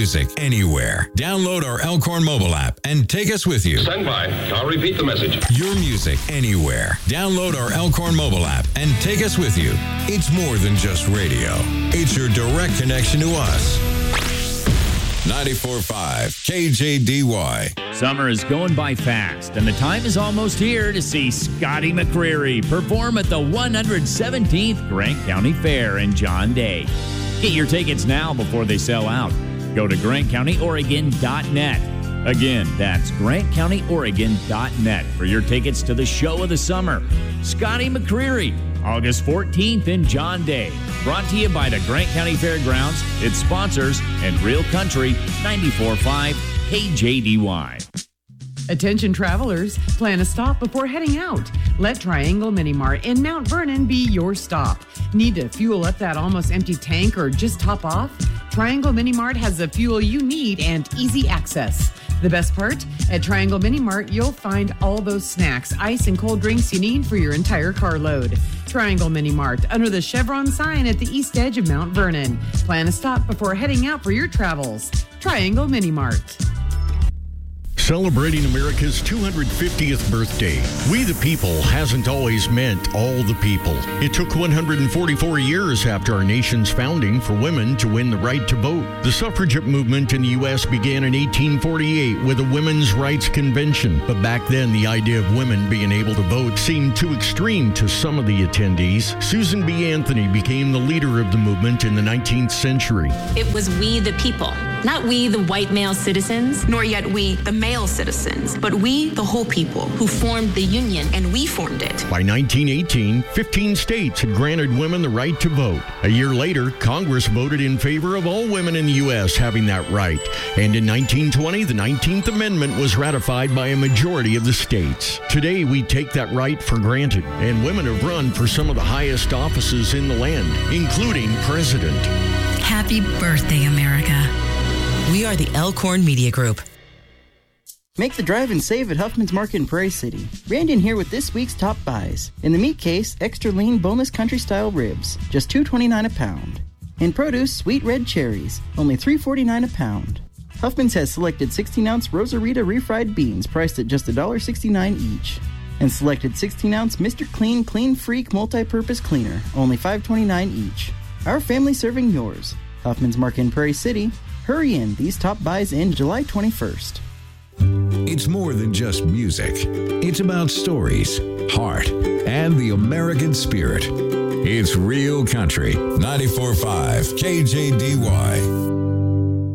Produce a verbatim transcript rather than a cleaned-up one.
music anywhere. Download our Elkhorn mobile app and take us with you. Stand by. I'll repeat the message. Your music anywhere. Download our Elkhorn mobile app and take us with you. It's more than just radio. It's your direct connection to us. ninety-four point five K J D Y. Summer is going by fast, and the time is almost here to see Scotty McCreery perform at the one hundred seventeenth Grant County Fair in John Day. Get your tickets now before they sell out. Go to grant county oregon dot net. Again, that's grant county oregon dot net for your tickets to the show of the summer. Scotty McCreery, August fourteenth in John Day. Brought to you by the Grant County Fairgrounds, its sponsors, and Real Country ninety-four point five K J D Y. Attention travelers, plan a stop before heading out. Let Triangle Mini Mart in Mount Vernon be your stop. Need to fuel up that almost empty tank or just top off? Triangle Mini Mart has the fuel you need and easy access. The best part? At Triangle Mini Mart, you'll find all those snacks, ice, and cold drinks you need for your entire carload. Triangle Mini Mart, under the Chevron sign at the east edge of Mount Vernon. Plan a stop before heading out for your travels. Triangle Mini Mart. Celebrating America's two hundred fiftieth birthday, We the People hasn't always meant all the people. It took one hundred forty-four years after our nation's founding for women to win the right to vote. The suffragette movement in the U S began in eighteen forty-eight with a women's rights convention, but back then the idea of women being able to vote seemed too extreme to some of the attendees. Susan B. Anthony became the leader of the movement in the nineteenth century. It was we the people, not we the white male citizens, nor yet we the male citizens, but we, the whole people, who formed the Union, and we formed it. By nineteen eighteen, fifteen states had granted women the right to vote. A year later, Congress voted in favor of all women in the U S having that right. And in nineteen twenty, the nineteenth Amendment was ratified by a majority of the states. Today, we take that right for granted, and women have run for some of the highest offices in the land, including president. Happy birthday, America. We are the Elkhorn Media Group. Make the drive and save at Huffman's Market in Prairie City. Brandon here with this week's top buys. In the meat case, extra lean boneless country-style ribs, just two dollars and twenty-nine cents a pound. In produce, sweet red cherries, only three dollars and forty-nine cents a pound. Huffman's has selected sixteen-ounce Rosarita refried beans priced at just one dollar and sixty-nine cents each. And selected sixteen-ounce Mister Clean Clean Freak multi-purpose cleaner, only five dollars and twenty-nine cents each. Our family serving yours. Huffman's Market in Prairie City. Hurry in, these top buys end July twenty-first. It's more than just music. It's about stories, heart, and the American spirit. It's Real Country ninety-four point five K J D Y.